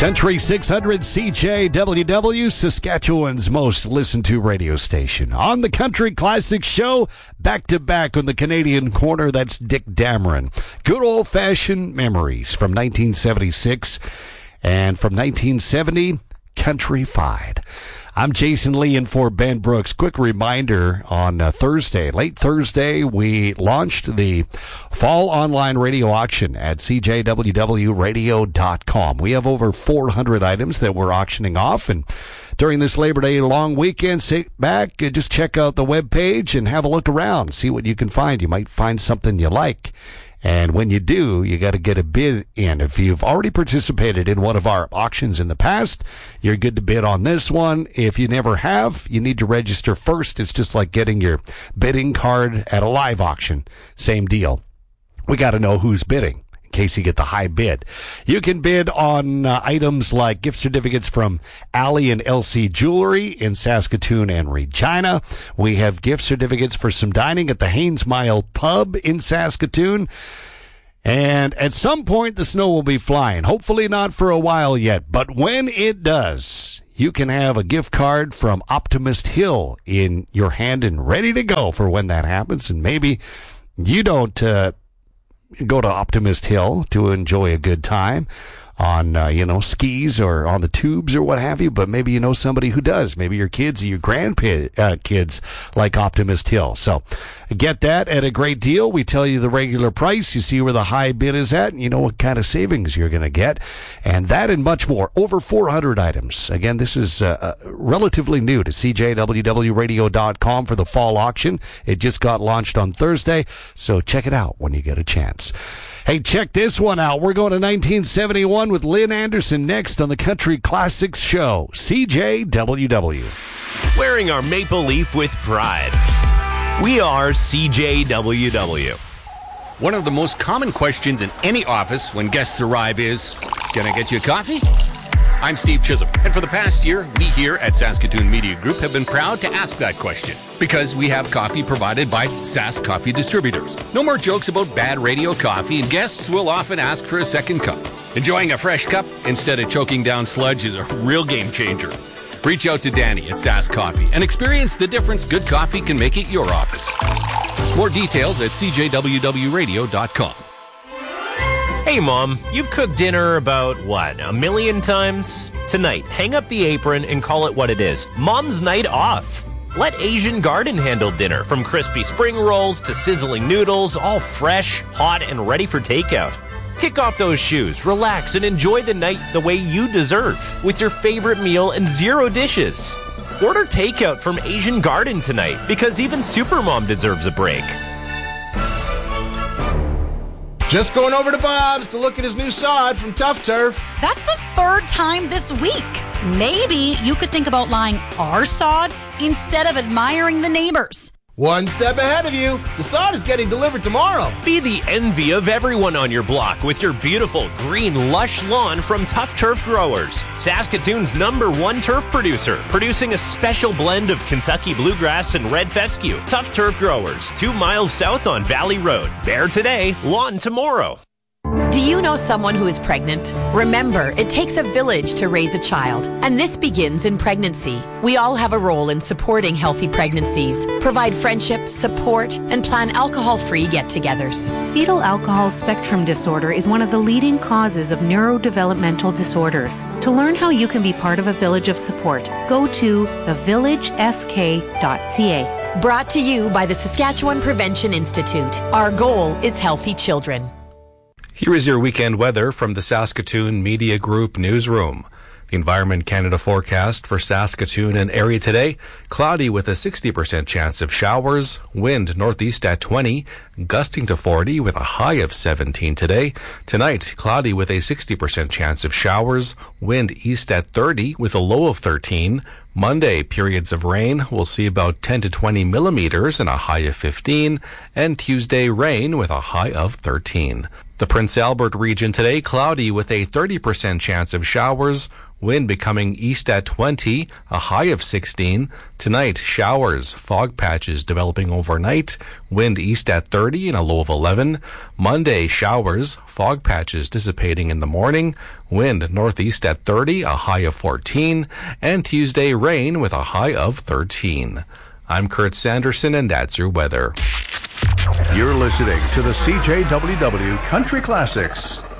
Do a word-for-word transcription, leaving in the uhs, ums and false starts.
Country six hundred C J W W, Saskatchewan's most listened to radio station. On the Country Classics Show, back to back on the Canadian corner, that's Dick Dameron. Good old-fashioned memories from nineteen seventy-six, and from nineteen seventy, Country-fied. I'm Jason Lee in for Ben Brooks. Quick reminder, on uh, Thursday, late Thursday, we launched the fall online radio auction at C J W W radio dot com. We have over four hundred items that we're auctioning off, and during this Labor Day long weekend, sit back and just check out the webpage and have a look around, see what you can find. You might find something you like. And when you do, you got to get a bid in. If you've already participated in one of our auctions in the past, you're good to bid on this one. If you never have, you need to register first. It's just like getting your bidding card at a live auction. Same deal. We got to know who's bidding in case you get the high bid. You can bid on uh, items like gift certificates from Alley and L C Jewelry in Saskatoon and Regina. We have gift certificates for some dining at the Haynes Mile Pub in Saskatoon. And at some point, the snow will be flying. Hopefully not for a while yet. But when it does, you can have a gift card from Optimist Hill in your hand and ready to go for when that happens. And maybe you don't uh, go to Optimist Hill to enjoy a good time on, uh, you know, skis or on the tubes or what have you, but maybe you know somebody who does. Maybe your kids or your grandkids uh, kids like Optimist Hill. So get that at a great deal. We tell you the regular price. You see where the high bid is at, and you know what kind of savings you're going to get. And that and much more. Over four hundred items. Again, this is uh, relatively new to C J W W radio dot com for the fall auction. It just got launched on Thursday, so check it out when you get a chance. Hey, check this one out. We're going to nineteen seventy-one with Lynn Anderson next on the Country Classics Show, C J W W. Wearing our maple leaf with pride. We are C J W W. One of the most common questions in any office when guests arrive is, can I get you a coffee? I'm Steve Chisholm, and for the past year, we here at Saskatoon Media Group have been proud to ask that question because we have coffee provided by Sask Coffee Distributors. No more jokes about bad radio coffee, and guests will often ask for a second cup. Enjoying a fresh cup instead of choking down sludge is a real game changer. Reach out to Danny at Sask Coffee and experience the difference good coffee can make at your office. More details at C J W W radio dot com. Hey, Mom, you've cooked dinner about, what, a million times? Tonight, hang up the apron and call it what it is. Mom's night off. Let Asian Garden handle dinner, from crispy spring rolls to sizzling noodles, all fresh, hot, and ready for takeout. Kick off those shoes, relax, and enjoy the night the way you deserve, with your favorite meal and zero dishes. Order takeout from Asian Garden tonight, because even Supermom deserves a break. Just going over to Bob's to look at his new sod from Tough Turf. That's the third time this week. Maybe you could think about lying our sod instead of admiring the neighbors. One step ahead of you. The sod is getting delivered tomorrow. Be the envy of everyone on your block with your beautiful green lush lawn from Tough Turf Growers, Saskatoon's number one turf producer, producing a special blend of Kentucky bluegrass and red fescue. Tough Turf Growers, two miles south on Valley Road. Bare today, lawn tomorrow. Do you know someone who is pregnant? Remember, it takes a village to raise a child, and this begins in pregnancy. We all have a role in supporting healthy pregnancies, provide friendship, support, and plan alcohol-free get-togethers. Fetal alcohol spectrum disorder is one of the leading causes of neurodevelopmental disorders. To learn how you can be part of a village of support, go to the village s k dot c a. Brought to you by the Saskatchewan Prevention Institute. Our goal is healthy children. Here is your weekend weather from the Saskatoon Media Group Newsroom. The Environment Canada forecast for Saskatoon and area today, cloudy with a sixty percent chance of showers, wind northeast at twenty, gusting to forty with a high of seventeen today. Tonight, cloudy with a sixty percent chance of showers, wind east at thirty with a low of thirteen. Monday, periods of rain. We'll see about ten to twenty millimeters and a high of fifteen. And Tuesday, rain with a high of thirteen. The Prince Albert region today, cloudy with a thirty percent chance of showers, wind becoming east at twenty, a high of sixteen. Tonight, showers, fog patches developing overnight, wind east at thirty and a low of eleven. Monday, showers, fog patches dissipating in the morning, wind northeast at thirty, a high of fourteen. And Tuesday, rain with a high of thirteen. I'm Kurt Sanderson, and that's your weather. You're listening to the C J W W Country Classics.